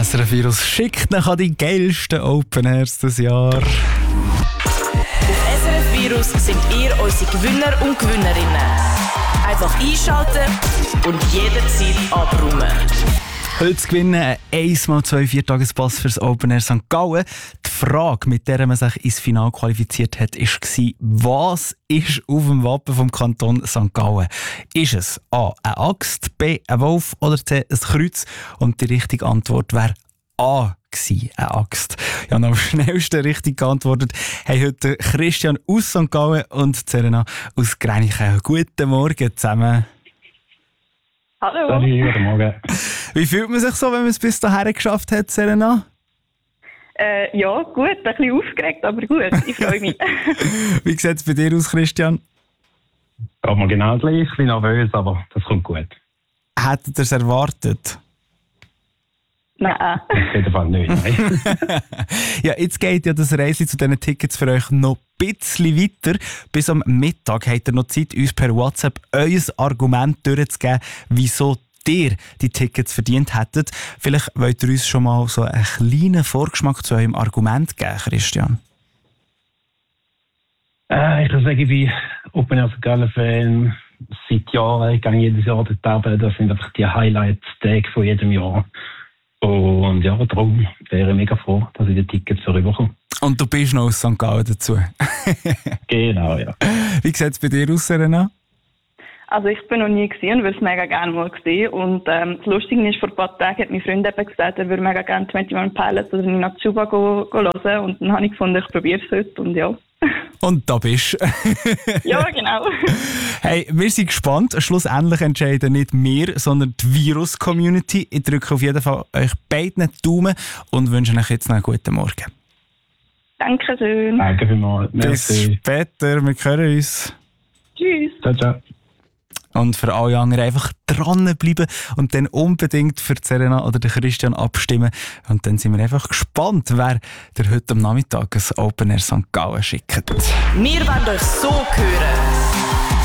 SRF Virus schickt nach die geilsten Open Airs des Jahres. Auf SRF Virus sind ihr unsere Gewinner und Gewinnerinnen. Einfach einschalten und jederzeit abräumen. Heute gewinnen ein 1x2 Viertagespass für das Open Air St. Gallen. Die Frage, mit der man sich ins Finale qualifiziert hat, war, was ist auf dem Wappen vom Kanton St. Gallen? Ist es A, eine Axt, B, ein Wolf oder C, ein Kreuz? Und die richtige Antwort wäre A gewesen, eine Axt. Ja, am schnellsten richtig geantwortet haben heute Christian aus St. Gallen und Serena aus Gränichen. Guten Morgen zusammen. Hallo. Salut, guten Morgen. Wie fühlt man sich so, wenn man es bis dahin geschafft hat, Serena? Ja, gut. Ein bisschen aufgeregt, aber gut. Ich freue mich. Wie sieht es bei dir aus, Christian? Geht mir genau gleich, ich bin nervös, aber das kommt gut. Hättet ihr es erwartet? Nein. Auf jeden Fall nicht, nein. Ja, jetzt geht ja das Reisen zu diesen Tickets für euch noch ein bisschen weiter. Bis am Mittag habt ihr noch Zeit, uns per WhatsApp euer Argument durchzugeben, wieso ihr die Tickets verdient hättet. Vielleicht wollt ihr uns schon mal so einen kleinen Vorgeschmack zu eurem Argument geben, Christian. Ich kann sagen, ich bin Open Air St. Gallen Fan seit Jahren. Ich gehe jedes Jahr dort runter. Das sind einfach die Highlight-Tage von jedem Jahr. Und ja, darum wäre ich mega froh, dass ich die Tickets vorüberkomme. Und du bist noch aus St. Gallen dazu. Genau, ja. Wie sieht es bei dir aus, Serena? Also ich bin noch nie gesehen und würde es mega gerne mal sehen. Und das Lustige ist, vor ein paar Tagen hat mein Freund eben gesagt, er würde mega gerne 21 Pilots oder Nina Chuba hören. Und dann habe ich gefunden, ich probiere es heute und ja. Und da bist du. Ja, genau. Hey, wir sind gespannt. Schlussendlich entscheiden nicht wir, sondern die Virus-Community. Ich drücke auf jeden Fall euch beiden die Daumen und wünsche euch jetzt noch einen guten Morgen. Dankeschön. Danke vielmals. Bis später, wir hören uns. Tschüss. Ciao, ciao. Und für alle anderen einfach dranbleiben und dann unbedingt für Serena oder den Christian abstimmen. Und dann sind wir einfach gespannt, wer der heute am Nachmittag ein Open Air St. Gallen schickt. Wir wollen euch so hören.